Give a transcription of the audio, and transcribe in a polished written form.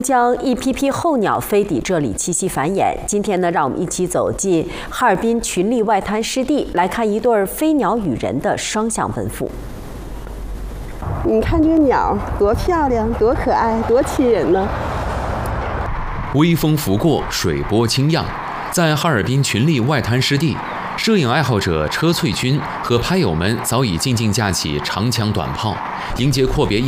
将一批批候鸟飞抵这里栖息繁衍。今天呢，让我们一起走进哈尔滨群力外滩湿地，来看一对飞鸟与人的双向奔赴。 你看这个鸟多漂亮，多可爱，多亲人呢！ 微风拂过，水波轻漾，在哈尔滨群力外滩湿地，摄影爱好者车翠军和拍友们早已静静架起长枪短炮，迎接阔别